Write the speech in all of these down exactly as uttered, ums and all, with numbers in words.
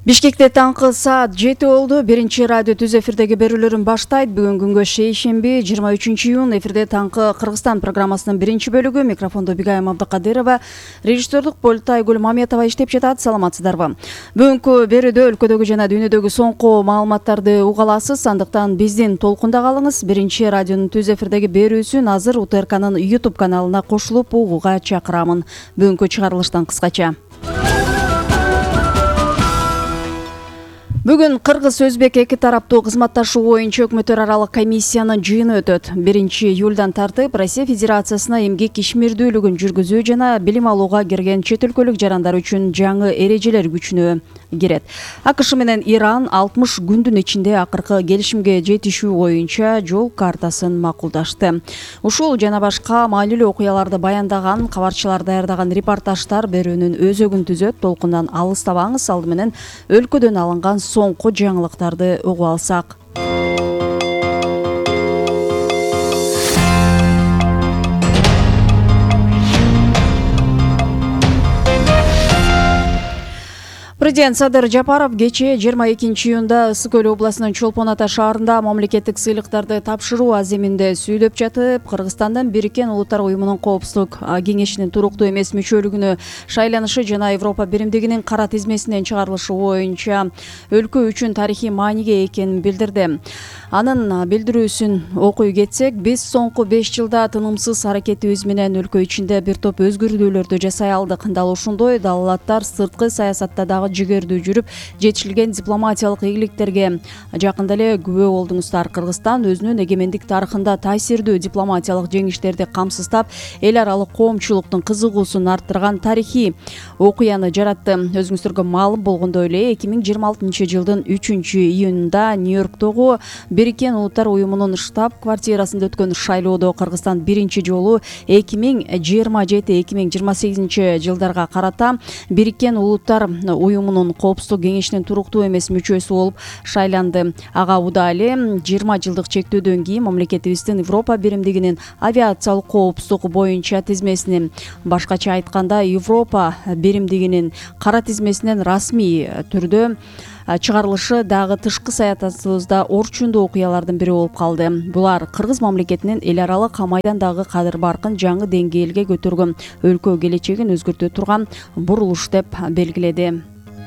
Бишкекте таңкы саат жети болду. Биринчи радио түз эфирдеги берүүлөрүн баштайт. Бүгүн күнгө шейшемби жыйырма үчүнчү июнь. Эфирде таңкы Кыргызстан программасынын биринчи бөлүгү. Микрофондо Бигайым Абдыкадырова, режиссерлук пультта Айгүл Маметова иштеп жатат. Саламатсыздарбы? Бүгүнкү берүүдө өлкөдөгү жана дүйнөдөгү соңку маалыматтарды уга аласыз. Андыктан биздин толкунда калыңыз. Биринчи радионун түз эфирдеги берүүсүн азыр УТРКнын YouTube каналына кошулуп угууга чакырамын. Бүгүнкү чыгарылыштан кыскача. Бүгүн Кыргыз-Өзбек эки тараптуу кызматташуу боюнча өкмөттөр аралык комиссиянын жыйыны өтөт. биринчи июлдан тартып Россия Федерациясына эмгек ишмердүүлүгүн жүргүзүү жана билим алууга кирген чет өлкөлүк жарандар үчүн жаңы эрежелер күчүнө кирет. АКШ менен Иран алтымыш күндүн ичинде акыркы келишимге жетишүү боюнча жол картасын макулдашты. Ушул жана башка маанилүү окуяларды баяндаган кабарчылар даярдаган репортаждар берүүнүн өзөгүн түзөт. Толкундан алыстабаңыз. Алды менен өлкөдөн алынган соңку жаңылыктарды угуп алсак. Президент Садыр Жапаров кечээ жыйырма экинчи июнда Ысык Көл областынын Чолпон Ата шаарында мамлекеттик сыйлыктарды тапшыруу аземинде сүйлөп жатып, Кыргызстандан Бириккен Улуттар Уюмунун Коопсуздук кеңешинин туруктуу эмес мүчөлүгүнө шайланышы жана Европа биримдигинин кара тизмесинен чыгарылышы боюнча өлкө үчүн тарыхый мааниге экенин билдирди. Анын билдирүүсүн окуй кетсек, биз соңку беш жылда тынымсыз аракетибиз менен өлкө ичинде бир топ өзгөртүүлөрдү жасай алдык. Дал ушундай далааттар сырткы саясатта дагы жигердүү жүрүп, жетишилген дипломатиялык ийгиликтерге жакында эле күбө болдуңуздар. Кыргызстан өзүнүн эгемендик тарыхында таасирдүү дипломатиялык жеңиштерди камсыздап, эл аралык коомчулуктун кызыгуусун арттырган тарыхый окуяны жаратты. Өзүңүздөргө маалым болгондой эле эки миң жыйырма алтынчы жылдын үчүнчү июнунда Нью-Йорктогу Бириккен Улуттар Уюмунун штаб-квартирасында өткөн шайлоодо Кыргызстан биринчи жолу эки миң жыйырма жети эки миң жыйырма сегизинчи жылдарга карата Бириккен Улуттар Уюмунун Коопсуздук кеңешинин туруктуу эмес мүчөсү болуп шайланды. Ага уда эле жыйырма жылдык чектөөдөн кийин мамлекетибиздин Европа биримдигинин авиациялык коопсуздук боюнча тизмесинин, башкача айтканда Европа биримдигинин кара тизмесинен расмий түрдө чыгарылышы дагы тышкы саясатыбызда орчундуу окуялардын бири болуп калды. Булар Кыргыз мамлекетинин эл аралык майдандагы кадыр баркын жаңы деңгээлге көтөргөн, өлкө келечегин өзгөртө турган бурулуш деп белгиледи.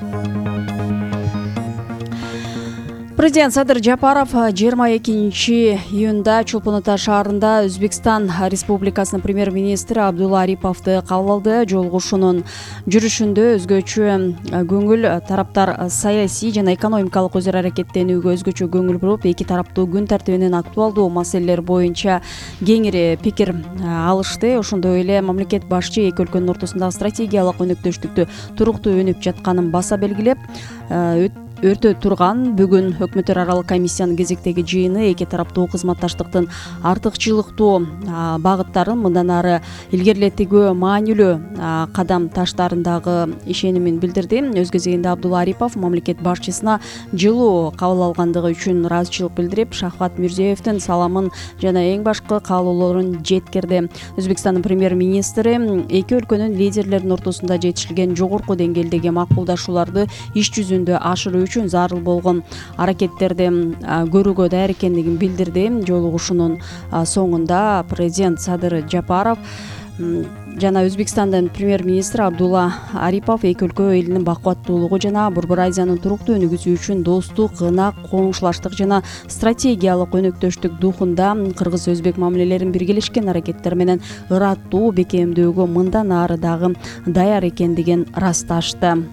Президент Садыр Жапаров жыйырма экинчи июнда Чолпон Ата шаарында Өзбекстан Республикасынын премьер-министри Абдулла Ариповду кабыл алды. Жолугушуунун жүрүшүндө өзгөчө көңүл тараптар саясий жана экономикалык өзара аракеттенүүгө өзгөчө көңүл буруп, эки тараптуу күн тартибинин актуалдуу маселелер боюнча кеңири пикир алышты. Ошондой эле мамлекет башчы эки өлкөнүн ортосундагы стратегиялык өнөктөштүктү туруктуу өнүп жатканын баса белгилеп, өртө турган бүгүн өкмөттөр аралык комиссиянын кезектеги жыйыны эки тараптуу кызматташтыктын артыкчылыктуу багыттарын мындан ары илгерилетүүгө маанилүү кадам таштарындагы ишенимин билдирди. Өз кезегинде Абдулла Арипов мамлекет башчысына жылуу кабыл алгандыгы үчүн ыраазычылык билдирип, Шахват Мирзиевдин саламын жана эң башкы каалоолорун жеткирди. Өзбекстандын премьер-министри эки өлкөнүн лидерлеринин ортосунда жетишилген жогорку деңгээлдеги макулдашууларды иш жүзүндө ашыруу үчүн зарыл болгон аракеттерди көрүүгө даяр экендигин билдирди. Жолугушуунун соңунда президент Садыр Жапаров жана Өзбекстандын премьер-министри Абдулла Арипов эки өлкө элинин бакубаттуулугу жана Борбор Азиянын туруктуу өнүгүүсү үчүн достук, ынак, коңшулаштык жана стратегиялык өнөктөштүк духунда кыргыз-өзбек мамилелерин биргелешкен аракеттер менен ыраттуу бекемдөөгө мындан ары дагы даяр экендигин ырасташты.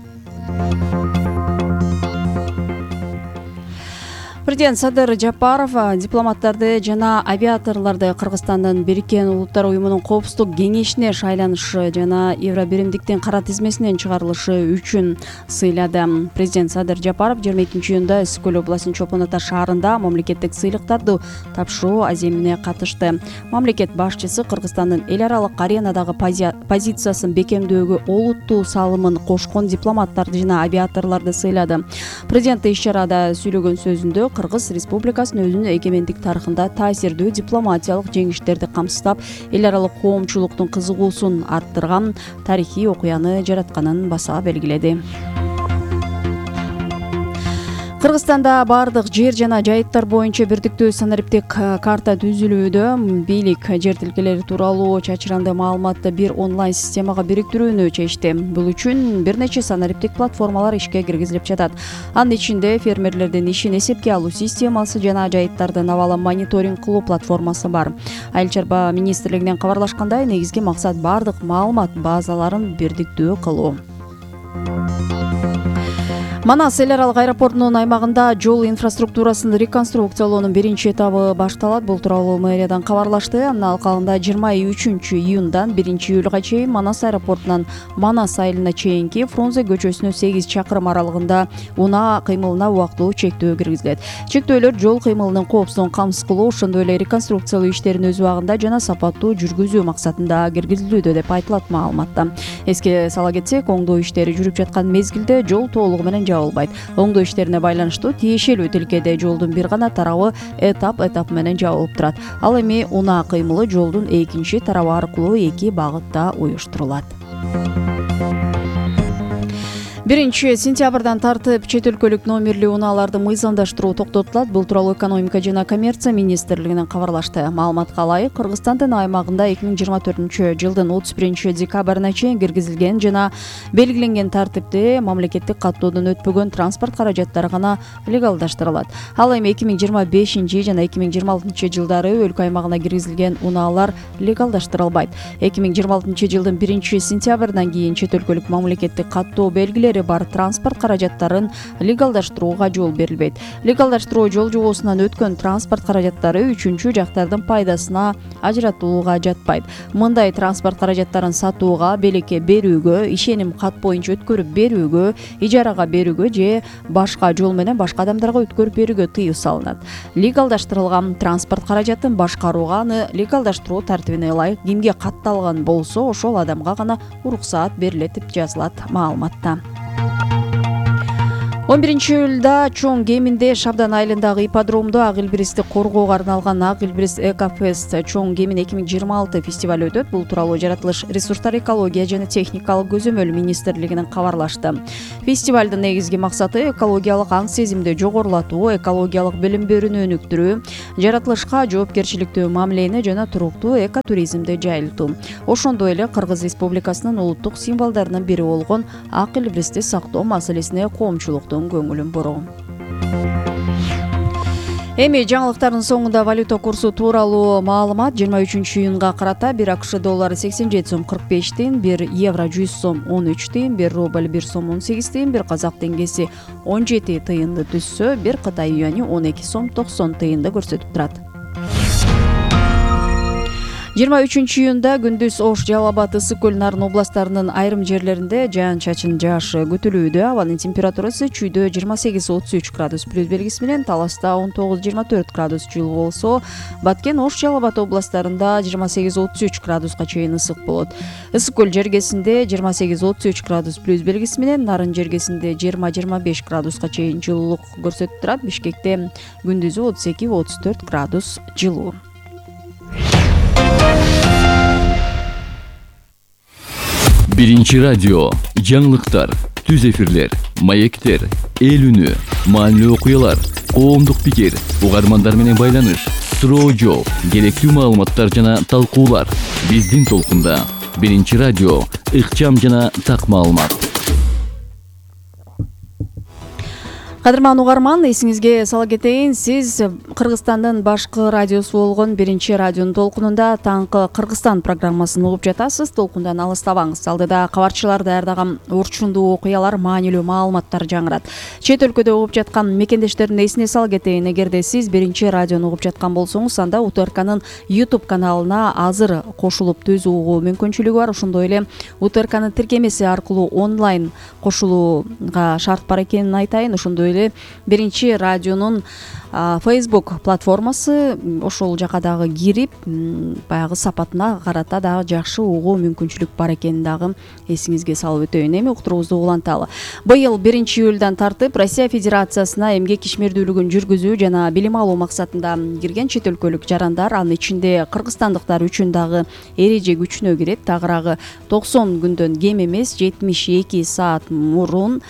Президент Садыр Жапаров дипломаттарды жана авиаторлорду Кыргызстандын Бириккен Улуттар Уюмунун Коопсуздук кеңешине шайланышы жана Евробиримдиктин кара тизмесинен чыгарылышы үчүн сыйлады. Президент Садыр Жапаров жыйырма экинчи июнда Ысык Көл областынын Чолпон Ата шаарында мамлекеттик сыйлыктарды тапшыруу аземине катышты. Мамлекет башчысы Кыргызстандын эл аралык аренадагы позициясын бекемдөөгө олуттуу салымын кошкон дипломаттарды жана авиаторлорду сыйлады. Президент иш чарада сүйлөгөн сөзүндө Кыргыз Республикасынын өзүнүн эгемендик тарыхында таасирдүү дипломатиялык жеңиштерди камсыздап, эл аралык коомчулуктун кызыгуусун арттырган тарыхый окуяны жаратканын баса белгиледи. Кыргызстанда бардык жер жана жайыттар боюнча бирдиктүү санариптик карта түзүлүүдө. Бийлик жер тилкелери тууралуу чачыранды маалыматты бир онлайн системага бириктирүүнү чечти. Бул үчүн бир нече санариптик платформалар ишке киргизилип жатат. Анын ичинде фермерлердин ишин эсепке алуу системасы жана жайыттардын абалын мониторинг кылуу платформасы бар. Айыл чарба министрлигинен кабарлашкандай, негизги максат бардык маалымат базаларын бирдиктүү кылуу. Манас эл аралык аэропортунун аймагында жол инфраструктурасын реконструкциялоонун биринчи этабы башталат. Бул тууралуу мэриядан кабарлашты. Анын алкагында жыйырма үчүнчү июндан биринчи июлга чейин Манас аэропортунан Манас айылына чейинки Фрунзе көчөсүнө сегиз чакырым аралыгында унаа кыймылына убактылуу чектөө киргизилет. Чектөөлөр жол кыймылынын коопсуздугун камсыз кылуу, ошондой эле реконструкциялоо иштерин өз убагында жана сапаттуу жүргүзүү максатында киргизилүүдө деп айтылат маалыматта. Эске сала кетсек, оңдоо иштери жүрүп жаткан мезгилде жол толугу менен жабылбайт. Оңдоо иштерине байланыштуу тиешелүү тилкеде жолдун бир гана тарабы этап этап менен жабылып турат. Ал эми унаа кыймылы жолдун экинчи тарабы аркылуу эки багытта уюштурулат. биринчи сентябрдан тартып чет өлкөлүк номерлүү унааларды мыйзамдаштыруу токтотулат. Бул тууралуу экономика жана коммерция министрлигинен кабарлашты. Маалыматка ылайык, Кыргызстандын аймагында эки миң жыйырма төртүнчү жылдын отуз биринчи декабрына чейин киргизилген жана белгиленген тартипте мамлекеттик каттоодон өтпөгөн транспорт каражаттары гана легалдаштырылат. Ал эми эки миң жыйырма бешинчи жана эки миң жыйырма алтынчы жылдары өлкө аймагына киргизилген унаалар легалдаштырылбайт. эки миң жыйырма алтынчы жылдын биринчи сентябрынан кийин чет өлкөлүк мамлекеттик каттоо белгилери бар транспорт каражаттарын легалдаштырууга жол берилбейт. Легалдаштыруу жол жобосунан өткөн транспорт каражаттары үчүнчү жактардын пайдасына ажыратылууга жатпайт. Мындай транспорт каражаттарын сатууга, белекке берүүгө, ишеним кат боюнча өткөрүп берүүгө, ижарага берүүгө же башка жол менен башка адамдарга өткөрүп берүүгө тыюу салынат. Легалдаштырылган транспорт каражатын башкарууга аны легалдаштыруу тартибине ылайык кимге катталган болсо, ошол адамга гана уруксаат берилет деп жазылат маалыматта. он биринчи июлда Чоң Кеминде Шабдан айылындагы ипподромдо Ак Илбиристи коргоого арналган Ак Илбирис Экофест Чоң Кемин эки миң жыйырма алты фестиваль өтөт. Бул тууралуу Жаратылыш ресурстар экология жана техникалык көзөмөл министрлигинен кабарлашты. Фестивалдын негизги максаты экологиялык аң сезимди жогорулатуу, экологиялык билим берүүнү өнүктүрүү, жаратылышка жоопкерчиликтүү мамилени жана туруктуу экотуризмди жайылтуу. Ошондой эле Кыргыз Республикасынын улуттук символдорунун бири болгон Ак Илбиристи сактоо маселесине коомчулуктун көңүлүн буруу. Эми жаңылыктардын соңунда валюта курсу тууралуу маалымат. жыйырма үчүнчү июнга карата бир АКШ доллары сексен жети сом кырк беш тыйын, бир евро жүз сом он үч тыйын, бир рубль бир сом он сегиз тыйын, бир казак теңгеси он жети тыйынды түзсө, бир Кытай юани он эки сом токсон тыйынды көрсөтүп турат. жыйырма үчүнчү июнда күндүз Ош, Жалал Абад, Ысык көл, Нарын областарынын айрым жерлеринде жаан-чачын жаашы күтүлүүдө. Абанын температурасы чүйдө жыйырма сегиз отуз үч градус плюс белгиси менен, Таласта он тогуз жыйырма төрт градус жылуу болсо, Баткен, Ош, Жалал Абад областарында жыйырма сегиз отуз үч градуска чейин ысык болот. Ысык көл жергесинде жыйырма сегиз отуз үч градус плюс белгиси менен, Нарын жергесинде жыйырма жыйырма беш градуска чейин жылуулук көрсөтүп турат. Бишкекте күндүзү отуз эки отуз төрт градус жылуу. Биринчи радио, жаңылыктар, түз эфирлер, маектер, эл үнү, маанилүү окуялар, коомдук пикир, угармандар менен байланыш, суроо жооп, керектүү маалыматтар жана талкуулар. Биздин толкунда. Биринчи радио, ыкчам жана так маалымат. Кадырман угарман, эсиңизге сала кетейин, сиз Кыргызстандын башкы радиосу болгон Биринчи радионун толкунунда Таңкы Кыргызстан программасын угуп жатасыз. Толкундан алыстабаңыз. Алдыда кабарчылар даярдаган урчундуу окуялар, маанилүү маалыматтар жаңырат. Чет өлкөдө угуп жаткан мекендештердин эсине сала кетейин. Эгерде сиз Биринчи радиону угуп жаткан болсоңуз, анда УТРКнын YouTube каналына азыр кошулуп түз угуу мүмкүнчүлүгү бар. Ошондой эле УТРКнын тиркемеси аркылуу онлайн кошулууга шарт бар экенин айтайын. Ошондой эле Биринчи радионун Facebook платформасы, ошол жака дагы кирип, баягы сапатына карата дагы жакшы угуу мүмкүнчүлүк бар экенин дагы эсиңизге салып өтөйүн. Эми уктуруубузду уланталы. Быйыл биринчи июлдан тартып Россия Федерациясына эмгек ишмердүүлүгүн жүргүзүү жана билим алуу максатында кирген чет өлкөлүк жарандар, анын ичинде кыргызстандыктар үчүн дагы эреже күчүнө кирет. Тагыраагы токсон күндөн кем эмес жетимиш эки саат мурун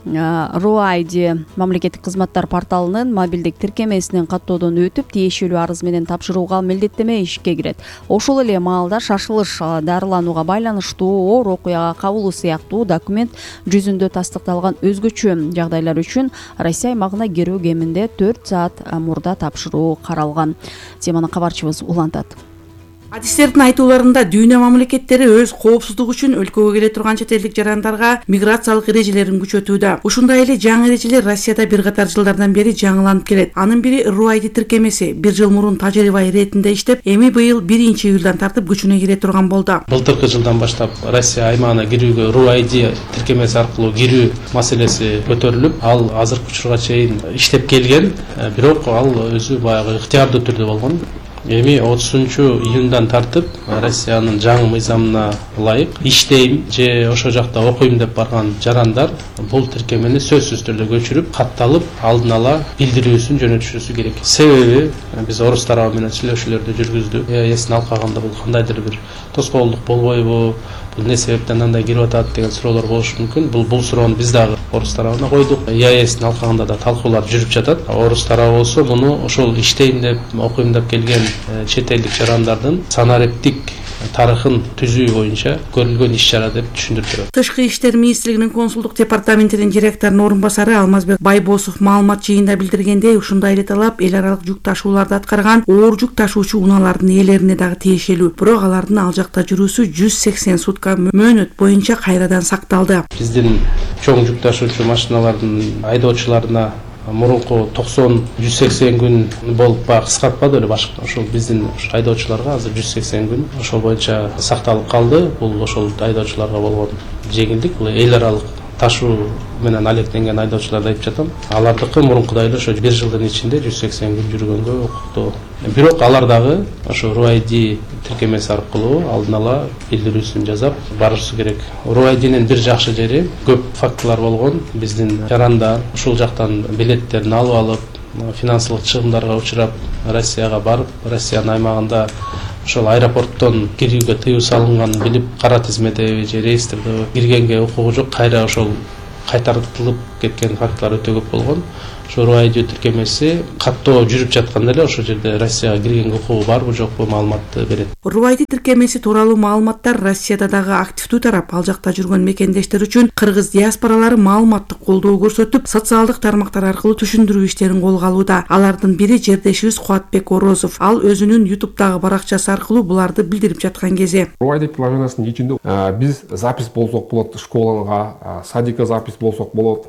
эр ай ди мамлекеттик кызматтар порталынын мобилдик тиркемесинен каттоодон өтүп тиешелүү арыз менен тапшырууга милдеттеме ишке кирет. Ошол эле маалда шашылыш дарыланууга байланыштуу оор окуяга кабылуу сыяктуу документ жүзүндө тастыкталган өзгөчө жагдайлар үчүн Россия аймагына кирүү кеминде төрт саат мурда тапшыруу каралган. Теманы кабарчыбыз улантат. Адистердин айтууларында дүйнө мамлекеттери өз коопсуздугу үчүн өлкөгө келе турган чет элдик жарандарга миграциялык эрежелерин күчөтүүдө. Ушундай эле жаңы эрежелер Россияда бир катар жылдардан бери жаңыланып келет. Анын бири эр ай ди тиркемеси бир жыл мурун тажрыйба иретинде иштеп, эми быйыл биринчи июлдан тартып күчүнө кире турган болду. Былтыркы жылдан баштап Россия аймагына кирүүгө эр ай ди тиркемеси аркылуу кирүү маселеси көтөрүлүп, ал азыркы учурга чейин иштеп келген, бирок ал өзү баягы ыктыярдуу түрдө болгон. Эми отузунчу июндан тартып Россиянын жаңы мыйзамына ылайык иштейм же ошо жакта окуйм деп барган жарандар бул тиркемени сөзсүз түрдө көчүрүп, катталып, алдын ала билдирүүсүн жөнөтүшүсү керек. Себеби биз орус тарабы менен сүйлөшүүлөрдү жүргүздүк. Эстин алкагында бул кандайдыр бир тоскоолдук болбойбу? Бул не себептен андай кирип атат деген суроолор болушу мүмкүн. Бул бул суроону биз дагы орус тарабына койдук. Эстин алкагында да талкуулар жүрүп жатат. Орус тарабы болсо муну ошол иштейм деп, окуйм деп келген чет элдик жарандардын санариптик тарыхын түзүү боюнча көрүлгөн иш-чара деп түшүндүрүп берет. Тышкы иштер министрлигинин консулдук департаментинин директорунун орун басары Алмазбек Байбосов маалымат жыйында билдиргендей, ушундай эле талап эл аралык жүк ташууларды аткарган оор жүк ташуучу унаалардын ээлерине дагы тиешелүү. Бирок алардын ал жакта жүрүүсү жүз сексен сутка мөөнөт боюнча кайрадан сакталды. Биздин чоң жүк ташуучу машиналардын айдоочуларына мурунку токсон жүз сексен күн болуп баягы кыскартпады эле башка. Ошол биздин айдоочуларга азыр жүз сексен күн ошол боюнча сакталып калды. Бул ошол айдоочуларга болгон жеңилдик. Бул эл аралык ташуу менен алектенген айдоочуларды айтып жатам. Алардыкы мурункудай эле ошо бир жылдын ичинде жүз сексен күн жүргөнгө укуктуу. Бирок алар дагы ошо эр ай ди тиркемеси аркылуу алдын ала билдирүүсүн жасап барышы керек. эр ай динин бир жакшы жери көп фактылар болгон. Биздин жарандар ушул жактан билеттерин алып алып, финансылык чыгымдарга учурап, Россияга барып, Россиянын аймагында ошол аэропорттон кирүүгө тыюу салынганын билип, кара тизмеде же реестрде киргенге укугу жок, кайра ошол кайтартылып кеткен фактылар өтө көп болгон. Ошо эр ай ди тиркемеси каттоо жүрүп жатканда эле ошол жерде Россияга киргенге укугу барбы жокпу маалыматты берет. эр ай ди тиркемеси тууралуу маалыматтар Россияда дагы активдүү тарап. Ал жакта жүргөн мекендештер үчүн кыргыз диаспоралары маалыматтык колдоо көрсөтүп, социалдык тармактар аркылуу түшүндүрүү иштерин колго алууда. Алардын бири жердешибиз Кубатбек Орозов. Ал өзүнүн ютубтагы баракчасы аркылуу буларды билдирип жаткан кези. эр ай ди приложениясынын ичинде биз запись болсок болот, школага, садикка запись болсок болот,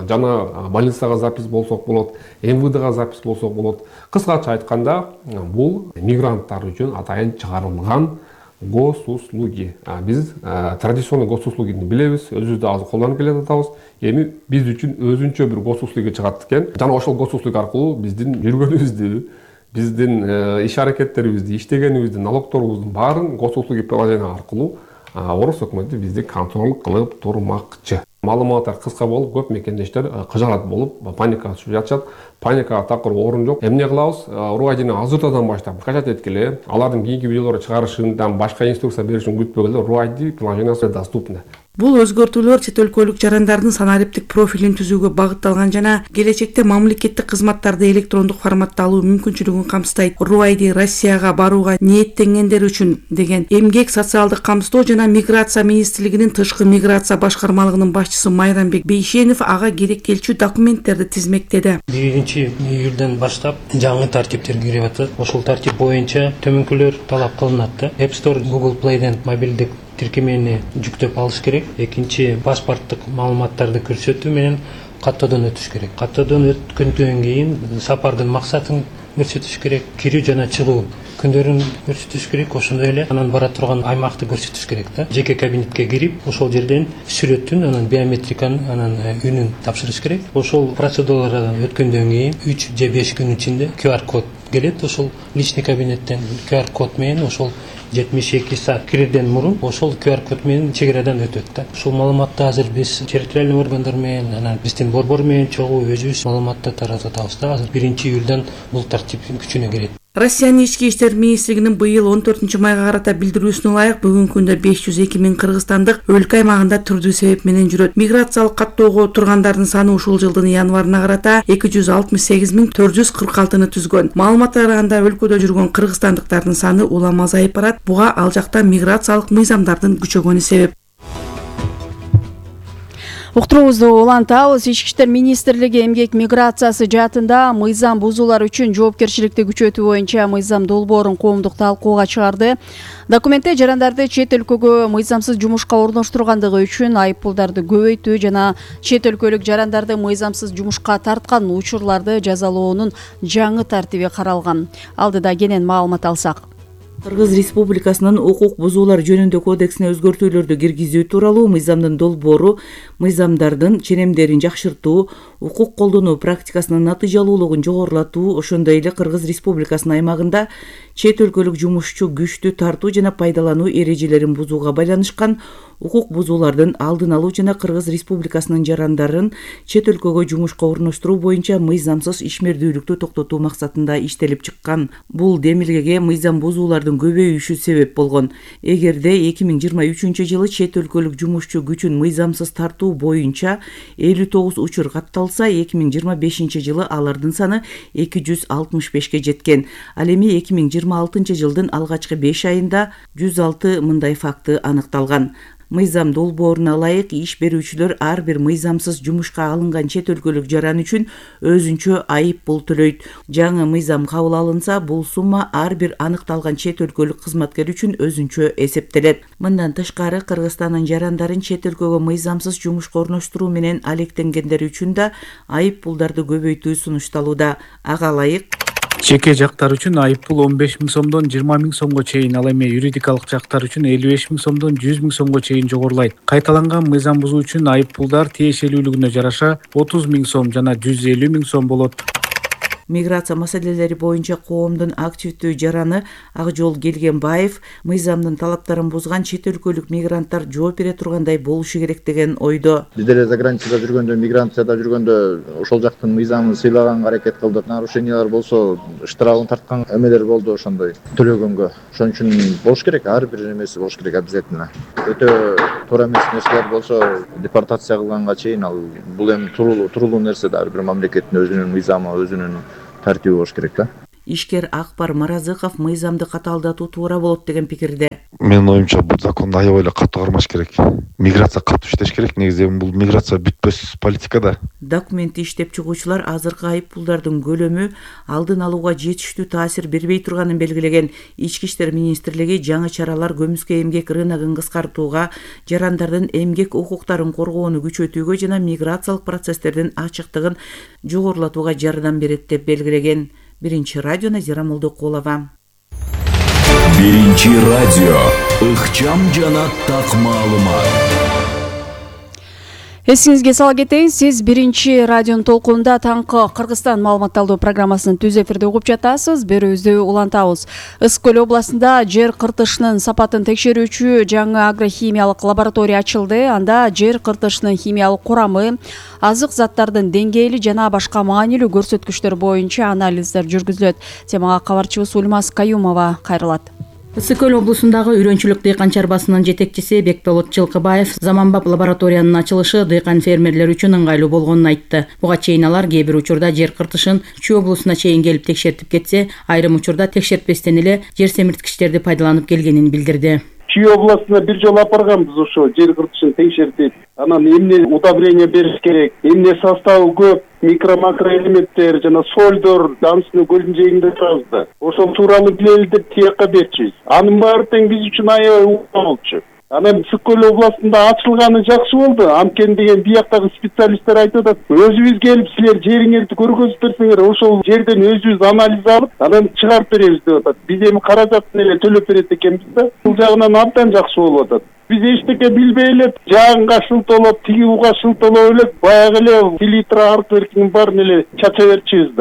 жана больницага запись болсок болот, эм вэ дга запись болсок болот. Кыскача айтканда, бул мигранттар үчүн атайын чыгарылган госуслуги. Биз традиционный госуслугини билебиз, өзүбүз да азыр колдонуп келе жатабыз. Эми биз үчүн өзүнчө бир госуслуги чыгат экен. Жана ошол госуслуг аркылуу биздин жүргөнүбүздү, биздин иш аракеттерибизди, иштегенибизди, налогторубуздун баарын госуслуги приложение аркылуу орус өкмөтү бизди контроль кылып турмакчы. Маалыматтар кыска болуп, көп мекендештер кыжаат болуп, паника түшүп жатышат. Паникага такыр орун жок. Эмне кылабыз? эр ай дини азыртадан баштап качат эткиле, алардын кийинки видеолорду чыгарышындан башка инструкция беришин күтпөгөлө эр ай ди приложениясы доступны. Бул өзгөртүүлөр чет өлкөлүк жарандардын санариптик профилин түзүүгө багытталган жана келечекте мамлекеттик кызматтарды электрондук форматта алуу мүмкүнчүлүгүн камсыздайт. эр ай ди Россияга барууга ниеттенгендер үчүн деген Эмгек, социалдык камсыздоо жана миграция министрлигинин тышкы миграция башкармалыгынын башчысы Майрамбек Бейшенов ага керек келчү документтерди тизмектеди. биринчи июлдан баштап жаңы тартиптер кирип атат. Ошол тартип боюнча төмөнкүлөр талап кылынат да. App Store, Google Play'ден мобилдик тиркемени жүктөп алыш керек. Экинчи, паспорттук маалыматтарды көрсөтүү менен каттоодон өтүш керек. Каттоодон өткөндөн кийин сапардын максатын көрсөтүш керек. Кирүү жана чыгуу күндөрүн көрсөтүш керек. Ошондой эле анан бара турган аймакты көрсөтүш керек да. Жеке кабинетке кирип, ошол жерден сүрөтүн, анан биометриканын, анан үнүн тапшырыш керек. Ошол процедуралардан өткөндөн кийин үч же беш күн ичинде ку ар код келет. Ошол личный кабинеттен ку ар код менен ошол жетимиш эки саат кирүүдөн мурун ошол ку ар код менен чегерадан өтөт да. Ушул маалыматты азыр биз территориальный органдар менен, анан биздин борбор менен чогуу өзүбүз маалыматты таратып атабыз да. Азыр биринчи июлдан бул тартип күчүнө кирет. Россиянын ички иштер министрлигинин быйыл он төртүнчү майга карата билдирүүсүнө ылайык бүгүнкү күндө беш жүз эки миң кыргызстандык өлкө аймагында түрдүү себеп менен жүрөт. Миграциялык каттоого тургандардын саны ушул жылдын январына карата эки жүз алтымыш сегиз миң төрт жүз кырк алтыны түзгөн. Маалыматка караганда өлкөдө жүргөн кыргызстандыктардын саны улам азайып барат. Буга ал жакта миграциялык мыйзамдардын күчөгөнү себеп. Уктуруубузду улантабыз. Ички иштер министрлиги эмгек миграциясы жаатында мыйзам бузуулар үчүн жоопкерчиликти күчөтүү боюнча мыйзам долбоорун коомдук талкууга чыгарды. Документте жарандарды чет өлкөгө мыйзамсыз жумушка орноштургандыгы үчүн айыппулдарды көбөйтүү жана чет өлкөлүк жарандарды мыйзамсыз жумушка тарткан учурларды жазалоонун жаңы тартиби каралган. Алдыда кенен маалымат алсак. Кыргыз Республикасынын укук бузуулар жөнүндө кодексине өзгөртүүлөрдү киргизүү тууралуу мыйзамдын долбоору мыйзамдардын ченемдерин жакшыртуу, укук колдонуу практикасынын натыйжалуулугун жогорулатуу, ошондой эле Кыргыз Республикасынын аймагында чет өлкөлүк жумушчу күчтү тартуу жана пайдалануу эрежелерин бузууга байланышкан укук бузуулардын алдын алуу жана Кыргыз Республикасынын жарандарын чет өлкөгө жумушка орноштуруу боюнча мыйзамсыз ишмердүүлүктү токтотуу максатында иштелип чыккан. Бул демилгеге мыйзам бузуулардын көбөйүшү себеп болгон. Эгерде эки миң жыйырма үчүнчү жылы чет өлкөлүк жумушчу күчүн мыйзамсыз тартуу боюнча элүү тогуз учур катталса, эки миң жыйырма бешинчи жылы алардын саны эки жүз алтымыш бешке жеткен. Ал эми эки миң жыйырма алтынчы жылдын алгачкы беш айында жүз алты мындай факты аныкталган. Мыйзам долбооруна ылайык иш берүүчүлөр ар бир мыйзамсыз жумушка алынган чет өлкөлүк жаран үчүн өзүнчө айып пул төлөйт. Жаңы мыйзам кабыл алынса, бул сумма ар бир аныкталган чет өлкөлүк кызматкер үчүн өзүнчө эсептелет. Мындан тышкары Кыргызстандын жарандарын чет өлкөгө мыйзамсыз жумушка орноштуруу менен алектенгендер үчүн да айып пулдарды көбөйтүү сунушталууда. Ага ылайык жеке жактар үчүн айыппул он беш миң сомдон жыйырма миң сомго чейин, ал эми юридикалык жактар үчүн элүү беш миң сомдон жүз миң сомго чейин жогорулайт. Кайталанган мыйзам бузуу үчүн айыппулдар тиешелүүлүгүнө жараша отуз миң сом жана жүз элүү миң сом болот. Миграция маселелери боюнча коомдун активдүү жараны Акжол Келгенбаев мыйзамдын талаптарын бузган чет өлкөлүк мигранттар жооп бере тургандай болушу керек деген ойдо. Биз деле заграницада жүргөндө, миграцияда жүргөндө ошол жактын мыйзамын сыйлаганга аракет кылдык. Нарушениялар болсо штрафын тарткан эмелер болду ошондой төлөгөнгө. Ошон үчүн болуш керек, ар бир эмеси болуш керек обязательно. Өтө туура эмес нерселер болсо депортация кылганга чейин ал бул эми туруулуу туруулуу нерсе да, ар бир мамлекеттин өзүнүн мыйзамы, өзүнүн тартиби болуш керек да. Ишкер Акбар Маразыков мыйзамды катаалдатуу туура болот деген пикирде. Менин оюмча бул законду аябай эле катуу кармаш керек. Миграция катуу иштеш керек. Негизи бул миграция бүтпөс политика да. Документти иштеп чыгуучулар азыркы айыппулдардын көлөмү алдын алууга жетиштүү таасир бербей турганын белгилеген. Ички иштер министрлиги жаңы чаралар көмүскө эмгек рыногун кыскартууга, жарандардын эмгек укуктарын коргоону күчөтүүгө жана миграциялык процесстердин ачыктыгын жогорулатууга жардам берет деп белгилеген. Биринчи радио Назира Молдокулова. Биринчи радио ыкчам жана так маалымат. Эсиңизге сала кетейин, сиз биринчи радионун толкунунда таңкы Кыргызстан маалыматталдоо программасын түз эфирде угуп жатасыз. Берүүбүздү улантабыз. Ысык Көл областында жер кыртышынын сапатын текшерүүчү жаңы агрохимиялык лаборатория ачылды. Анда жер кыртышынын химиялык курамы, азык заттардын деңгээли жана башка маанилүү көрсөткүчтөр боюнча анализдер жүргүзүлөт. Темага кабарчыбыз Ульмаз Каюмова кайрылат. Ысык Көл облусундагы үйрөнчүлүк дыйкан чарбасынын жетекчиси Бекболот Жылкыбаев заманбап лабораториянын ачылышы дыйкан фермерлер үчүн ыңгайлуу болгонун айтты. Буга чейин алар кээ бир учурда жер кыртышын Чүй облусуна чейин келип текшертип кетсе, айрым учурда текшертпестен эле жер семирткичтерди пайдаланып келгенин билдирди. Чүй областына бир жолу апарганбыз ошо жер кыртышын текшертип, анан эмне удобрение бериш керек, эмне составы көп, микро-макро элементтер жана сольдор Дамсыны көлүнүн жээгинде турабыз да. Ошол тууралуу билели деп тияка берчүбүз. Анын баары тең биз үчүн аябай укук болчу. Анан Ысык Көл областында ачылганы жакшы болду. Анткени деген бияктагы специалисттер айтып атат, өзүбүз келип силер жериңерди көргөзүп берсеңер, ошол жерден өзүбүз анализ алып, анан чыгарып беребиз деп атат. Биз эми каражатын эле төлөп берет экенбиз да. Бул жагынан абдан жакшы болуп атат. Биз эчтеке билбей эле жаагынга шылтоолоп, тиги буга шылтоолоп эле баягы эле селитра аркы эркинин баарын эле чача берчүбүз да.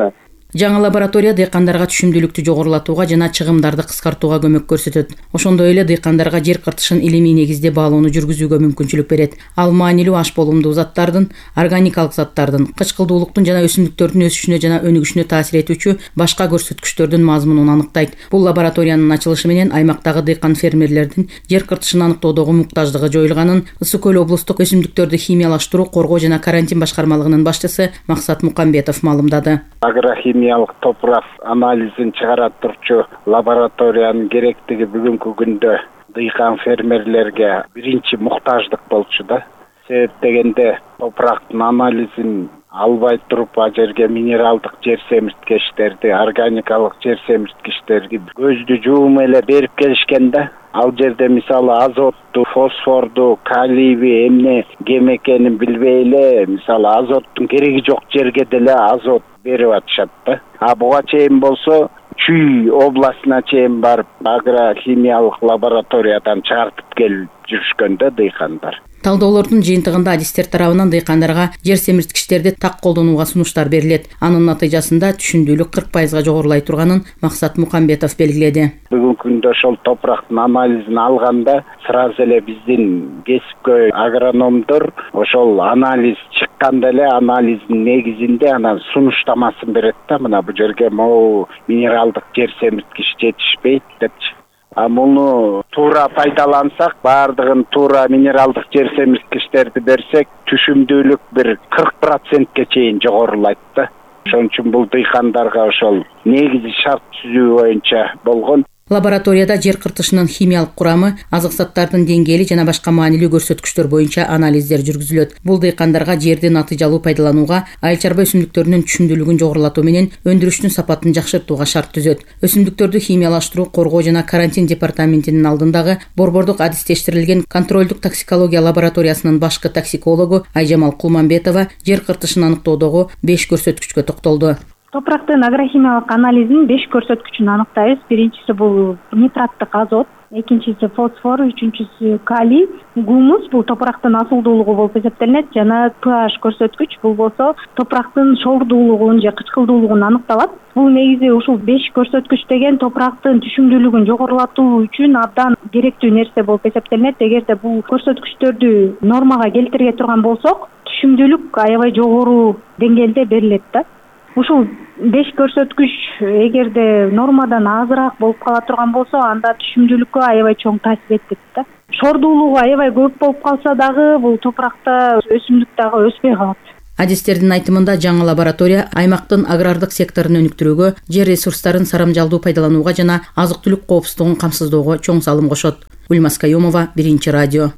Жаңы лаборатория дыйкандарга түшүмдүүлүктү жогорулатууга жана чыгымдарды кыскартууга көмөк көрсөтөт. Ошондой эле дыйкандарга жер кыртышын илимий негизде баалоону жүргүзүүгө мүмкүнчүлүк берет. Ал маанилүү аш болумдуу заттардын, органикалык заттардын, кычкылдуулуктун жана өсүмдүктөрдүн өсүшүнө жана өнүгүшүнө таасир этүүчү башка көрсөткүчтөрдүн мазмунун аныктайт. Бул лабораториянын ачылышы менен аймактагы дыйкан фермерлердин жер кыртышын аныктоодогу муктаждыгы жоюлганын Ысык көл облустук өсүмдүктөрдү химиялаштыруу, коргоо жана карантин башкармалыгынын башчысы Максат Мукамбетов маалымдады. Агрохимиялык топурак анализин чыгара турчу лабораториянын керектиги бүгүнкү күндө дыйкан фермерлерге биринчи муктаждык болчу да. Себеп дегенде топурактын анализин албай туруп а жерге минералдык жер семирткичтерди, органикалык жер семирткичтерди көздү жуум эле берип келишкен да. Ал жерде мисалы азотту, фосфорду, калийби эмне кем экенин билбей эле, мисалы азоттун кереги жок жерге деле азот берип атышат да. А буга чейин болсо Чүй областына чейин барып агрохимиялык лабораториядан чыгартып келип жүрүшкөндө дыйкандар. Талдоолордун жыйынтыгында адистер тарабынан дыйкандарга жер семирткичтерди так колдонууга сунуштар берилет. Анын натыйжасында түшүмдүүлүк кырк пайызга жогорулай турганын Максат Мукамбетов белгиледи. Бүгүнкү күндө ошол топурактын анализин алганда сразу эле биздин кесипкөй агрономдор ошол анализ чыкканда эле анализдин негизинде анан сунуштамасын берет да. Мына бул жерге могу минералдык жер семирткич жетишпейт депчи. А муну туура пайдалансак, баардыгын туура минералдык жер семирткичтерди берсек, түшүмдүүлүк бир кырк процентке чейин жогорулайт да. Ошон үчүн бул дыйкандарга ошол негизи шарт түзүү боюнча болгон. Лабораторияда жер кыртышынын химиялык курамы, азык заттардын деңгээли жана башка маанилүү көрсөткүчтөр боюнча анализдер жүргүзүлөт. Бул дыйкандарга жерди натыйжалуу пайдаланууга, айыл чарба өсүмдүктөрүнүн түшүмдүүлүгүн жогорулатуу менен өндүрүштүн сапатын жакшыртууга шарт түзөт. Өсүмдүктөрдү химиялаштыруу, коргоо жана карантин департаментинин алдындагы борбордук адистештирилген контролдук токсикология лабораториясынын башкы токсикологу Айжамал Кулманбетова жер кыртышын аныктоодогу беш көрсөткүчкө токтолду. Топурактын агрохимиялык анализин беш көрсөткүчүн аныктайбыз. Биринчиси бул нитраттык азот, экинчиси фосфор, үчүнчүсү калий, гумус бул топурактын асылдуулугу болуп эсептелинет жана pH көрсөткүч бул болсо топурактын шордуулугун же кычкылдуулугун аныкталат. Бул негизи ушул беш көрсөткүч деген топурактын түшүмдүүлүгүн жогорулатуу үчүн абдан керектүү нерсе болуп эсептелинет. Эгерде бул көрсөткүчтөрдү нормага келтирге турган болсок, түшүмдүүлүк аябай жогору деңгээлде берилет да. Ушул беш көрсөткүч эгерде нормадан азыраак болуп кала турган болсо, анда түшүмдүүлүккө аябай чоң таасир этет да. Шордуулугу аябай көп болуп калса дагы бул топуракта өсүмдүк дагы өспөй калат. Адистердин айтымында жаңы лаборатория аймактын агрардык секторун өнүктүрүүгө, жер ресурстарын сарамжалдуу пайдаланууга жана азык-түлүк коопсуздугун камсыздоого чоң салым кошот. Гүлмаз Каюмова, Биринчи радио.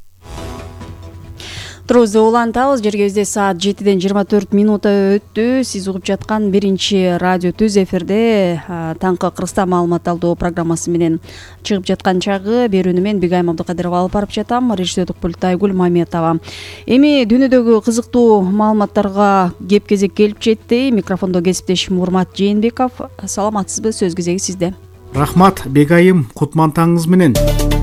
Турубузду улантабыз. Жергебизде саат жетиден жыйырма төрт минута өттү. Сиз угуп жаткан Биринчи радио түз эфирде таңкы Кыргызстан маалымат алдоо программасы менен чыгып жаткан чагы берүүнү мен Бигайым Абдыкадырова алып барып жатам. Режиссерлик пульт Айгүл Маметова. Эми дүйнөдөгү кызыктуу маалыматтарга кеп кезек келип жетти. Микрофондо кесиптешим Урмат Жээнбеков. Саламатсызбы? Сөз кезеги сизде. Рахмат, Бегайым, кутман таңыңыз менен.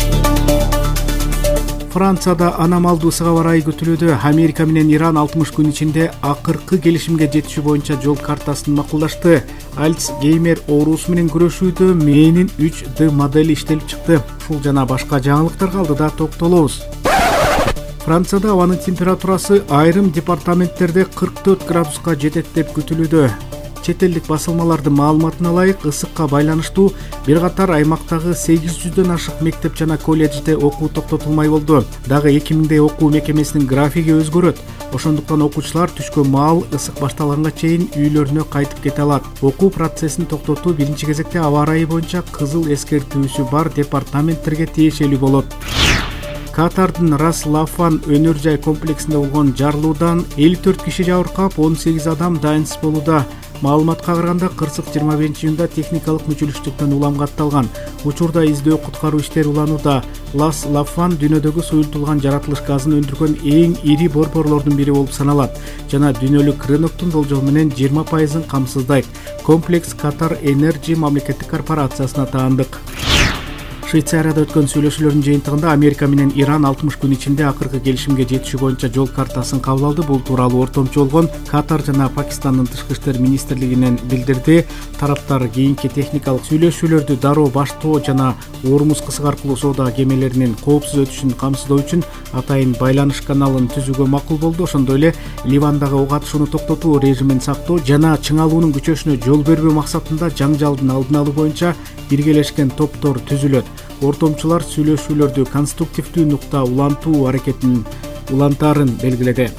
Францияда аномалдуу ысык аба ырайы күтүлүүдө. Америка менен Иран алтымыш күн ичинде акыркы келишимге жетишүү боюнча жол картасын макулдашты. Альцгеймер оорусу менен күрөшүүдө мээнин үч д модели иштелип чыкты. Ушул жана башка жаңылыктарга алдыда токтолобуз. Францияда абанын температурасы айрым департаменттерде кырк төрт градуска жетет деп күтүлүүдө. Чет элдик басылмалардын маалыматына ылайык, ысыкка байланыштуу бир катар аймактагы сегиз жүздөн ашык мектеп жана колледжде окуу токтотулмай болду. Дагы эки миңдей окуу мекемесинин графиги өзгөрөт. Ошондуктан окуучулар түшкөн маал ысык башталганга чейин үйлөрүнө кайтып кете алат. Окуу процессин токтотуу биринчи кезекте аба ырайы боюнча кызыл эскертүүсү бар департаменттерге тиешелүү болот. Катардын Рас Лафан өнөр жай комплексинде болгон жарылуудан элүү төрт киши жабыркап, он сегиз адам дайынсыз болууда. Маалыматка караганда кырсык жыйырма биринчи июнда техникалык мүчүлүштүктөн уламга атталган. Учурда издөө куткаруу иштери уланууда. Лас Лафан дүйнөдөгү суюлтулган жаратылыш газын өндүргөн эң ири борборлордун бири болуп саналат жана дүйнөлүк рыноктун болжол менен жыйырма пайызын камсыздайт. Комплекс Катар Энерджи мамлекеттик корпорациясына таандык. Швейцарияда өткөн сүйлөшүүлөрдүн жыйынтыгында Америка менен Иран алтымыш күн ичинде акыркы келишимге жетишүү боюнча жол картасын кабыл алды. Бул тууралуу ортомчу болгон Катар жана Пакистандын тышкы иштер министрлигинен билдирди. Тараптар кийинки техникалык сүйлөшүүлөрдү дароо баштоо жана Ормуз кысык аркылуу соода кемелеринин коопсуз өтүшүн камсыздоо үчүн атайын байланыш каналын түзүүгө макул болду. Ошондой эле Ливандагы ок атышууну токтотуу режимин сактоо жана чыңалуунун күчөшүнө жол бербөө максатында жаңжалдын алдын алуу боюнча биргелешкен топтор түзүлөт. Ортомчулар сүйлөшүүлөрдү конструктивдүү нукта улантуу аракетин улантаарын белгиледи.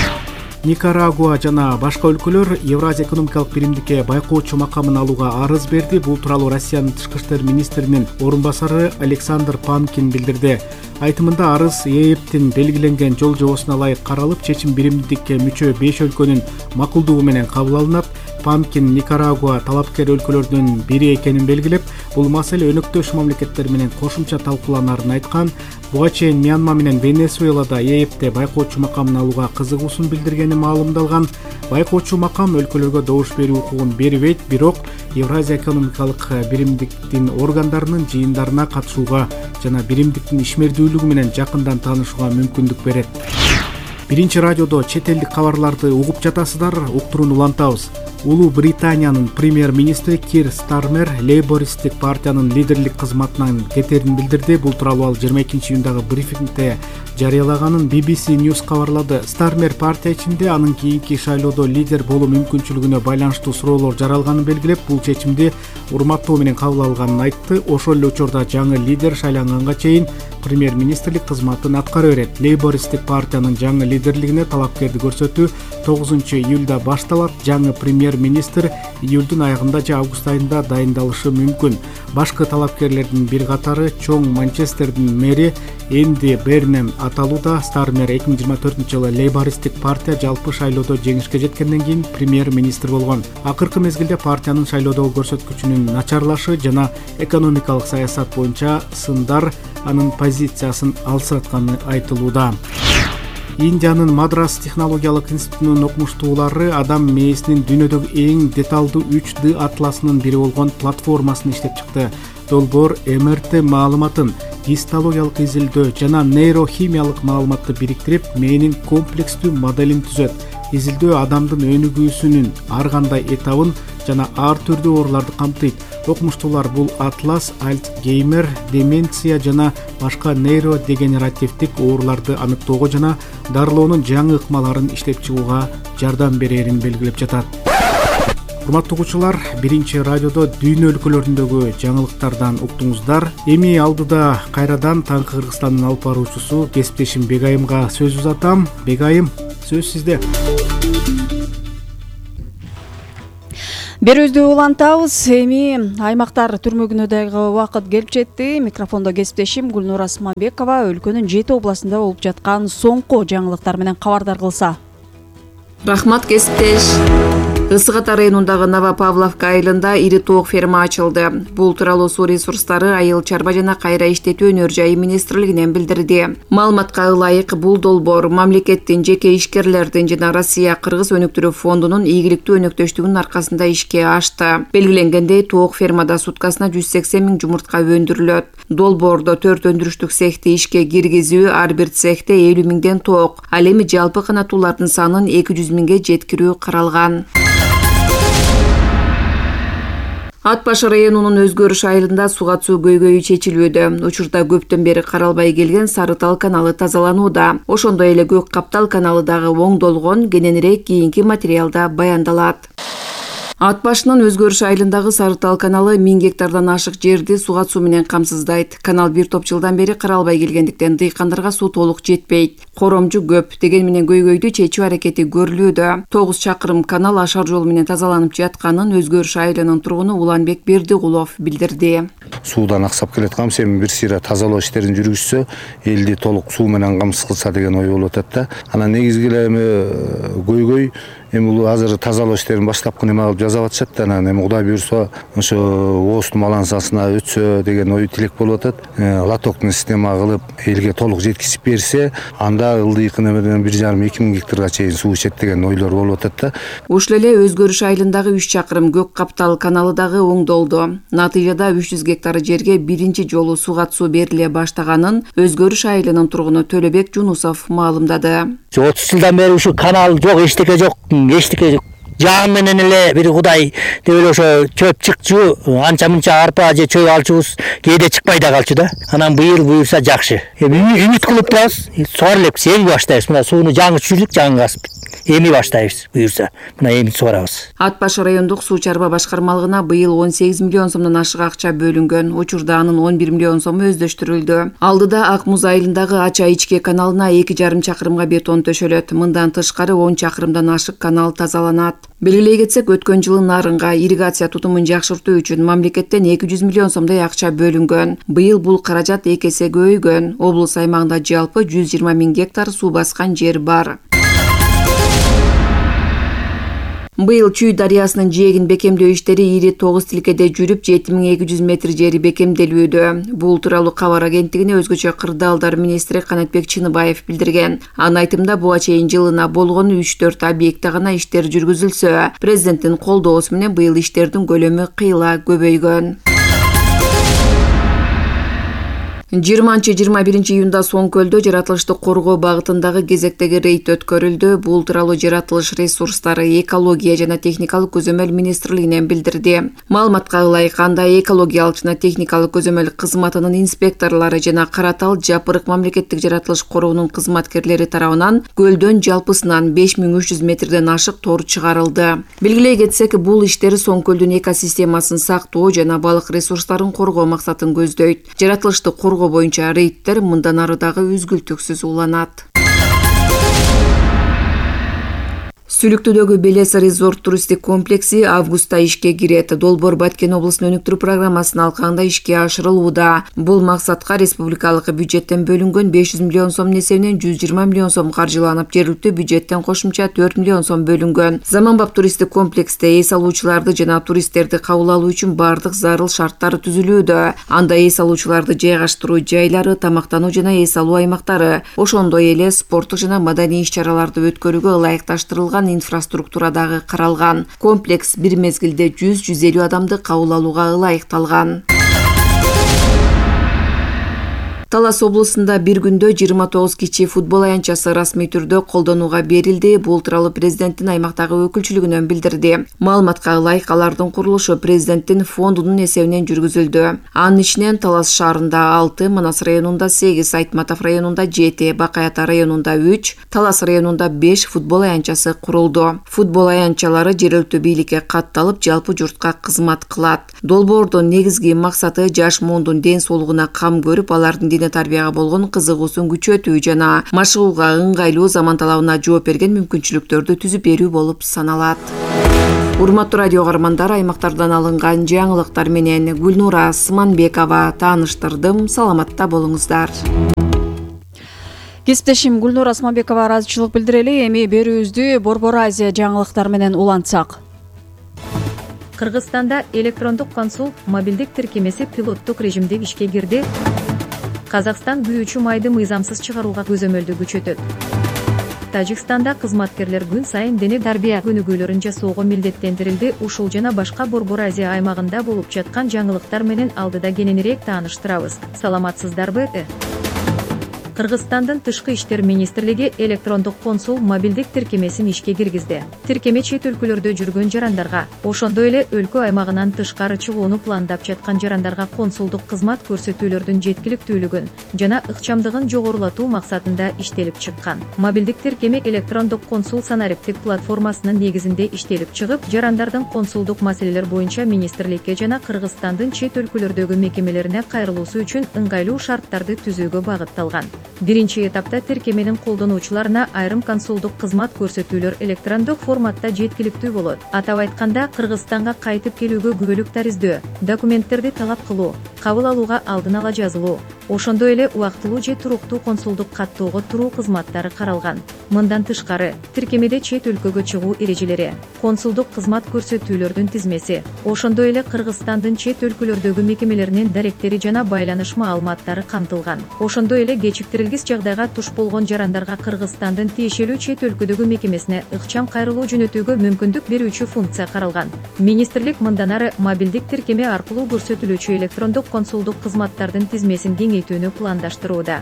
Никарагуа жана башка өлкөлөр Евразия экономикалык биримдикке байкоочу макамын алууга арыз берди. Бул тууралуу Россиянын тышкы иштер министринин орун басары Александр Памкин билдирди. Айтымында арыз ЕЭПтин белгиленген жол жобосуна ылайык каралып, чечим биримдикке мүчө беш өлкөнүн макулдугу менен кабыл алынат. Памкин Никарагуа талапкер өлкөлөрдүн бири экенин белгилеп, бул маселе өнөктөш мамлекеттер менен кошумча талкууланарын айткан. Буга чейин Мьянма менен Венесуэлада ЕЭПте байкоочу макамын алууга кызыгуусун билдиргени маалымдалган. Байкоочу макам өлкөлөргө добуш берүү укугун бербейт, бирок Евразия экономикалык биримдиктин органдарынын жыйындарына катышууга жана биримдиктин ишмердүүлүгү менен жакындан таанышууга мүмкүндүк берет. Биринчи радиодо чет элдик кабарларды угуп жатасыздар, уктуруун улантабыз. Улуу Британиянын премьер-министри Кир Стармер лейбористтик партиянын лидерлик кызматынан кетерин билдирди. Бул тууралуу ал жыйырма экинчи июндагы брифингде жарыялаганын би би си News кабарлады. Стармер партия ичинде анын кийинки шайлоодо лидер болуу мүмкүнчүлүгүнө байланыштуу суроолор жаралганын белгилеп, бул чечимди урматтоо менен кабыл алганын айтты. Ошол эле учурда жаңы лидер шайланганга чейин премьер-министрлик кызматын аткара берет. Лейбористтик партиянын жаңы лидерлигине талапкерди көрсөтүү тогузунчу июлда башталат. Жаңы премьер-министр июлдун аягында же август айында дайындалышы мүмкүн. Башкы талапкерлердин бир катары чоң Манчестердин мэри Энди Бернем аталууда. Стармер эки миң жыйырма төртүнчү жылы лейбористтик партия жалпы шайлоодо жеңишке жеткенден кийин премьер-министр болгон. Акыркы мезгилде партиянын шайлоодогу көрсөткүчүнүн начарлашы жана экономикалык саясат боюнча сындар анын позициясын алсыратканы айтылууда. Индиянын Мадрас технологиялык институтунун окумуштуулары адам мээсинин дүйнөдөгү эң деталдуу үч дэ атласынын бири болгон платформасын иштеп чыкты. Долбоор эм эр тэ маалыматын, гистологиялык изилдөө жана нейрохимиялык маалыматты бириктирип, мээнин комплекстүү моделин түзөт. Изилдөө адамдын өнүгүүсүнүн ар кандай этабын жана ар түрдүү ооруларды камтыйт. Окумуштуулар бул атлас Альцгеймер, деменция жана башка нейродегенеративдик ооруларды аныктоого жана дарылоонун жаңы ыкмаларын иштеп чыгууга жардам берерин белгилеп жатат. Урматтуу угуучулар, биринчи радиодо дүйнө өлкөлөрүндөгү жаңылыктардан уктуңуздар. Эми алдыда кайрадан таңкы Кыргызстандын алып баруучусу кесиптешим Бегайымга сөз узатам. Бегайым, сөз сизде. Берүүбүздү улантабыз. Эми аймактар түрмөгүнө убакыт келип жетти. Микрофондо кесиптешим Гүлнур Асманбекова өлкөнүн жети областында болуп жаткан соңку жаңылыктар менен кабардар кылса. Рахмат, кесиптеш. Ысык Ата районундагы Новопавловка айылында ири тоок ферма ачылды. Бул тууралуу суу ресурстары, айыл чарба жана кайра иштетүү өнөр жайы министрлигинен билдирди. Маалыматка ылайык, бул долбоор мамлекеттин, жеке ишкерлердин жана Россия Кыргыз өнүктүрүү фондунун ийгиликтүү өнөктөштүгүнүн аркасында ишке ашты. Белгиленгендей, тоок фермада суткасына жүз сексен миң жумуртка өндүрүлөт. Долбоордо төрт өндүрүштүк цехти ишке киргизүү, ар бир цехте элүү миңден тоок, ал эми жалпы канаттуулардын санын эки жүз миңге жеткирүү каралган. Ат башы районунун Өзгөрүш айылында суга суу көйгөйү чечилүүдө. Учурда көптөн бери каралбай келген Сарытал каналы тазаланууда. Ошондой эле Көк Каптал каналы дагы оңдолгон, кененирээк кийинки материалда баяндалат. Ат башынын Өзгөрүш айылындагы Сарытал каналы миң гектардан ашык жерди суга суу менен камсыздайт. Канал бир топ жылдан бери каралбай келгендиктен дыйкандарга суу толук жетпейт. Коромжу көп, деген менен көйгөйдү чечүү аракети көрүлүүдө. тогуз чакырым канал ашар жол менен тазаланып жатканын Өзгөрүш айылынын тургуну Уланбек Бердикулов билдирди. Суудан аксап келатканбыз, эми бир сыйра тазалоо иштерин жүргүзсө, элди толук суу менен камсыз кылса деген ой болуп атат да. Анан негизги эле эми көйгөй эми бул азыр тазалоо иштерин баштапкы неме кылып жасап атышат. Анан эми Кудай буюрса ошо ооздун балансасына өтсө деген ой тилек болуп атат. Лотоктун система кылып элге толук жеткизип берсе, анда ылдыйкы немеден бир жарым эки миң гектарга чейин суу ичет деген ойлор болуп атат да. Ушул эле Өзгөрүш айылындагы үч чакырым көк каптал каналы дагы оңдолду. Натыйжада үч жүз гектар жерге биринчи жолу суга суу бериле баштаганын Өзгөрүш айылынын тургуну Төлөбек Жунусов маалымдады. отуз жылдан бери ушу канал жок, эчтеке жок, эчтеке жок. Жан менен эле бир Кудай деп эле ошо чөп чыкчу, анча мынча арпа же чөй алчубуз кээде чыкпай да калчу да. Анан быйыл буюрса жакшы. Эми үмүт кылып турабыз. Сугар элек эми баштайбыз. Мына сууну жаңы чүчүлүк жаңы касып. Эми баштайбыз буюрса. Мына эми сугарабыз. Ат башы райондук суу чарба башкармалыгына быйыл он сегиз миллион сомдон ашык акча бөлүнгөн. Учурда анын он бир миллион сому өздөштүрүлдү. Алдыда Ак Муз айылындагы Ача ичке каналына эки жарым чакырымга бетон төшөлөт. Мындан тышкары он чакырымдан ашык канал тазаланат. Белгилей кетсек, өткөн жылы нарынга ирригация тутумун жакшыртуу үчүн мамлекеттен эки жүз миллион сомдой акча бөлүнгөн. Быйыл бул каражат эки эсе көбөйгөн. Облус аймагында жалпы жүз жыйырма миң гектар суу баскан жер бар. Быйыл Чүй дарыясынын жээгин бекемдөө иштери ири тогуз тилкеде жүрүп, жети миң эки жүз метр жери бекемделүүдө. Бул тууралуу кабар агенттигине өзгөчө кырдаалдар министри Канатбек Чыныбаев билдирген. Анын айтымында буга чейин жылына болгону үч төрт объектте гана иштер жүргүзүлсө, президенттин колдоосу менен быйыл иштердин көлөмү кыйла көбөйгөн. жыйырманчы жыйырма биринчи июнда Соң көлдө жаратылышты коргоо багытындагы кезектеги рейд өткөрүлдү. Бул тууралуу жаратылыш ресурстары, экология жана техникалык көзөмөл министрлигинен билдирди. Маалыматка ылайык, анда экологиялык жана техникалык көзөмөл кызматынын инспекторлору жана Каратал Жапырык мамлекеттик жаратылыш короонун кызматкерлери тарабынан көлдөн жалпысынан беш миң үч жүз метрден ашык тор чыгарылды. Белгилей кетсек, бул иштер Соң көлдүн экосистемасын сактоо жана балык ресурстарын коргоо максатын көздөйт. Жаратылышты коргоо боюнча рейдтер мындан ары дагы үзгүлтүксүз уланат. Сүлүктүүдөгү Белес резорт туристик комплекси августта ишке кирет. Долбоор Баткен облусунун өнүктүрүү программасынын алкагында ишке ашырылууда. Бул максатка республикалык бюджеттен бөлүнгөн беш жүз миллион сомдун эсебинен жүз жыйырма миллион сом каржыланып, жергиликтүү бюджеттен кошумча төрт миллион сом бөлүнгөн. Заманбап туристик комплексте эс алуучуларды жана туристтерди кабыл алуу үчүн бардык зарыл шарттар түзүлүүдө. Анда эс алуучуларды жайгаштыруу жайлары, тамактануу жана эс алуу аймактары, ошондой эле спорттук жана маданий иш-чараларды өткөрүүгө ылайыкташтырылган инфраструктура дагы каралган. Комплекс бир мезгилде жүз жүз элүү адамды кабыл алууга ылайыкталган. Талас облусунда бир күндө жыйырма тогуз кичи футбол аянтчасы расмий түрдө колдонууга берилди. Бул тууралуу президенттин аймактагы өкүлчүлүгүнөн билдирди. Маалыматка ылайык, алардын курулушу президенттин фондунун эсебинен жүргүзүлдү. Анын ичинен Талас шаарында алты, Манас районунда сегиз, Айтматов районунда жети, Бакай Ата районунда үч, Талас районунда беш футбол аянтчасы курулду. Футбол аянтчалары жергиликтүү бийликке катталып, жалпы журтка кызмат кылат. Долбоордун негизги максаты жаш муундун ден соолугуна кам көрүп, алардын дине тарбияга болгон кызыгуусун күчөтүү жана машыгууга ыңгайлуу, заман талабына жооп берген мүмкүнчүлүктөрдү түзүп берүү болуп саналат. Урматтуу радио каармандар, аймактардан алынган жаңылыктар менен Гүлнура Сманбекова тааныштырдым. Саламатта болуңуздар. Кесиптешим Гүлнура Сманбекова ыраазычылык билдирели. Эми берүүбүздү Борбор Азия жаңылыктары менен улантсак. Кыргызстанда электрондук консул мобилдик тиркемеси пилоттук режимде ишке кирди. Казакстан күйүүчү майды мыйзамсыз чыгарууга көзөмөлдү күчөтөт. Тажикстанда кызматкерлер күн сайын дене тарбия көнүгүүлөрүн жасоого милдеттендирилди. Ушул жана башка Борбор Азия аймагында болуп жаткан жаңылыктар менен алдыда кененирээк тааныштырабыз. Саламатсыздарбы? Кыргызстандын Тышкы иштер министрлиги электрондук консул мобилдик тиркемесин ишке киргизди. Тиркеме чет өлкөлөрдө жүргөн жарандарга, ошондой эле өлкө аймагынан тышкары чыгууну пландап жаткан жарандарга консулдук кызмат көрсөтүүлөрдүн жеткиликтүүлүгүн жана ыкчамдыгын жогорулатуу максатында иштелип чыккан. Мобилдик тиркеме электрондук консул санариптик платформасынын негизинде иштелип чыгып, жарандардын консулдук маселелер боюнча министрликке жана Кыргызстандын чет өлкөлөрдөгү мекемелерине кайрылуусу үчүн ыңгайлуу шарттарды түзүүгө багытталган. Биринчи этапта тиркеменин колдонуучуларына айрым консулдук кызмат көрсөтүүлөр электрондук форматта жеткиликтүү болот. Атап айтканда, Кыргызстанга кайтып келүүгө күбөлүктөр издөө, документтерди талап кылуу, кабыл алууга алдын ала жазылуу, ошондой эле убактылуу же туруктуу консулдук каттоого туруу кызматтары каралган. Мындан тышкары, тиркемеде чет өлкөгө чыгуу эрежелери, консулдук кызмат көрсөтүүлөрдүн тизмеси, ошондой эле Кыргызстандын чет өлкөлөрдөгү мекемелеринин даректери жана байланыш маалыматтары камтылган. Ошондой эле кечиктирилгис жагдайга туш болгон жарандарга Кыргызстандын тиешелүү чет өлкөдөгү мекемесине ыкчам кайрылуу жөнөтүүгө мүмкүндүк берүүчү функция каралган. Министрлик мындан ары мобилдик тиркеме аркылуу көрсөтүлүүчү электрондук консулдук кызматтардын тизмесин кеңейтүүнү пландаштырууда.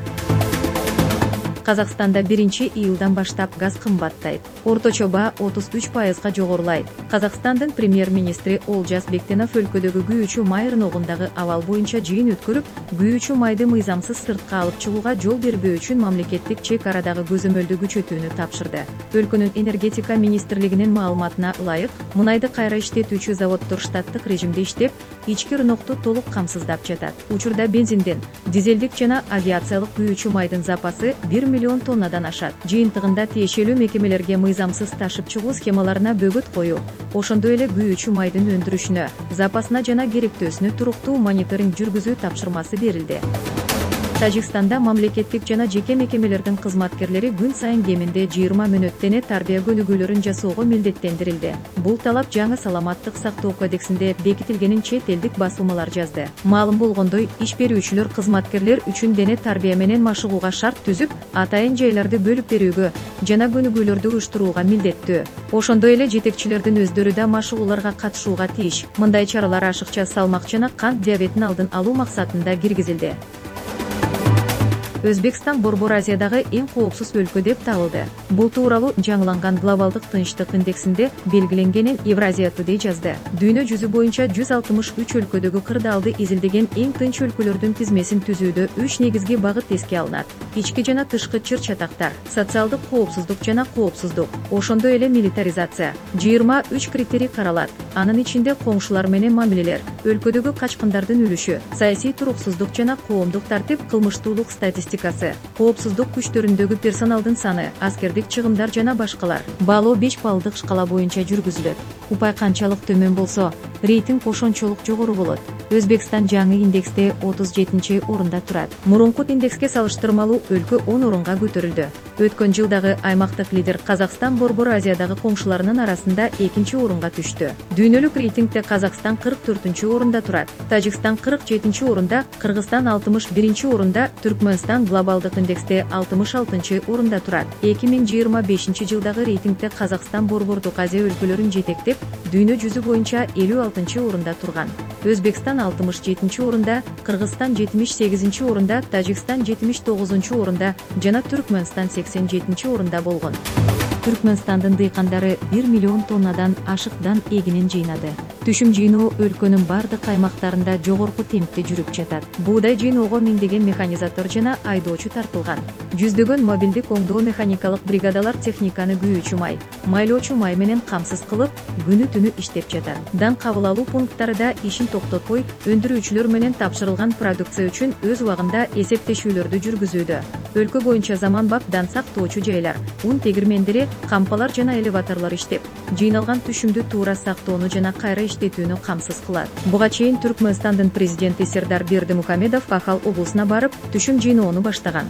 Казакстанда биринчи июлдан баштап газ кымбаттайт. Орточо баа отуз үч пайызга жогорулайт. Казакстандын премьер-министри Олжас Бектенов өлкөдөгү күйүүчү май рыногундагы абал боюнча жыйын өткөрүп, күйүүчү майды мыйзамсыз сыртка алып чыгууга жол бербөө үчүн мамлекеттик чек арадагы көзөмөлдү күчөтүүнү тапшырды. Өлкөнүн энергетика министрлигинин маалыматына ылайык, мунайды кайра иштетүүчү заводдор штаттык режимде иштеп, ички рынокту толук камсыздап жатат. Учурда бензинден, дизелдик жана авиациялык күйүүчү майдын запасы бир миллион тоннадан ашат. Жыйынтыгында тиешелүү мекемелерге мыйзамсыз ташып чыгуу схемаларына бөгөт коюу, ошондой эле күйүүчү майдын өндүрүшүнө, запасына жана керектөөсүнө туруктуу мониторинг жүргүзүү тапшырмасы берилди. Тажикстанда мамлекеттик жана жеке мекемелердин кызматкерлери күн сайын кеминде жыйырма мүнөт дене тарбия көнүгүүлөрүн жасоого милдеттендирилди. Бул талап жаңы саламаттык сактоо кодексинде бекитилгенин чет элдик басылмалар жазды. Маалым болгондой, иш берүүчүлөр кызматкерлер үчүн дене тарбия менен машыгууга шарт түзүп, атайын жайларды бөлүп берүүгө жана көнүгүүлөрдү уюштурууга милдеттүү. Ошондой эле жетекчилердин өздөрү да машыгууларга катышууга тийиш. Мындай чаралар ашыкча салмак жана кант диабетин алдын алуу максатында киргизилди. Өзбекстан Борбор Азиядагы эң коопсуз өлкө деп табылды. Бул тууралуу жаңыланган глобалдык тынчтык индексинде белгиленгенин Евразия Today жазды. Дүйнө жүзү боюнча жүз алтымыш үч өлкөдөгү кырдаалды изилдеген эң тынч өлкөлөрдүн тизмесин түзүүдө үч негизги багыт эске алынат. Ички жана тышкы чыр-чатактар, социалдык коопсуздук жана коопсуздук, ошондой эле милитаризация. жыйырма үч критерий каралат. Анын ичинде коңшулар менен мамилелер, өлкөдөгү качкындардын үлүшү, саясий туруксуздук жана коомдук тартип, кылмыштуулук статистикасы, коопсуздук күчтөрүндөгү персоналдын саны, аскердик чыгымдар жана башкалар. Баалоо беш баллдык шкала боюнча жүргүзүлөт. Упай канчалык төмөн болсо, рейтинг ошончолук жогору болот. Өзбекстан жаңы индексте отуз жетинчи орунда турат. Мурунку индекске салыштырмалуу өлкө он орунга көтөрүлдү. Өткөн жылдагы аймактык лидер Казакстан Борбор Азиядагы коңшуларынын арасында экинчи орунга түштү. Дүйнөлүк рейтингде Казакстан кырк төртүнчү орунда турат. Тажикстан кырк жетинчи орунда, Кыргызстан алтымыш биринчи орунда, Түркмөнстан глобалдык индексте алтымыш алтынчы орунда турат. эки миң жыйырма бешинчи жылдагы рейтингде Казакстан Борбордук Азия өлкөлөрүн жетектеп, дүйнө жүзү боюнча элүү алтынчы орунда турган. Өзбекстан алтымыш жетинчи орунда, Кыргызстан жетимиш сегизинчи орунда, Тажикстан жетимиш тогузунчу орунда жана Түркмөнстан сексен жетинчи орунда болгон. Түркмөнстандын дыйкандары бир миллион тоннадан ашык дан эгинин жыйнады. Түшүм жыйноо өлкөнүн бардык аймактарында жогорку темпте жүрүп жатат. Буудай жыйноого миңдеген механизатор жана айдоочу тартылган. Жүздөгөн мобилдик оңдоо механикалык бригадалар техниканы күйүүчү май, майлоочу май менен камсыз кылып, күнү түнү иштеп жатат. Дан кабыл алуу пункттары да ишин токтотпой, өндүрүүчүлөр менен тапшырылган продукция үчүн өз убагында эсептешүүлөрдү жүргүзүүдө. Өлкө боюнча заманбап дан сактоочу жайлар, ун тегирмендери, кампалар жана элеваторлор иштеп, жыйналган түшүмдү туура сактоону жана кайра иштетүүнү камсыз кылат. Буга чейин Түркмөнстандын президенти Сердар Бердимукамедов Кахал облусуна барып, түшүм жыйноону баштаган.